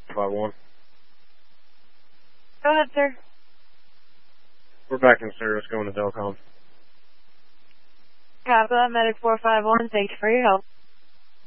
451. Go ahead, sir. We're back in service going to Delcom. Copy that, Medic 451. Thank you for your help.